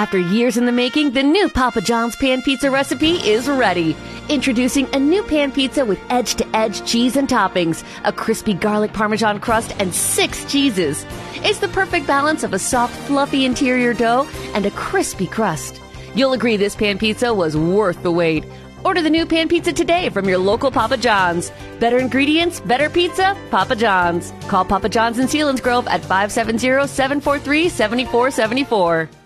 After years in the making, the new Papa John's Pan Pizza recipe is ready. Introducing a new pan pizza with edge-to-edge cheese and toppings, a crispy garlic parmesan crust, and 6 cheeses. It's the perfect balance of a soft, fluffy interior dough and a crispy crust. You'll agree this pan pizza was worth the wait. Order the new pan pizza today from your local Papa John's. Better ingredients, better pizza, Papa John's. Call Papa John's in Selinsgrove at 570-743-7474.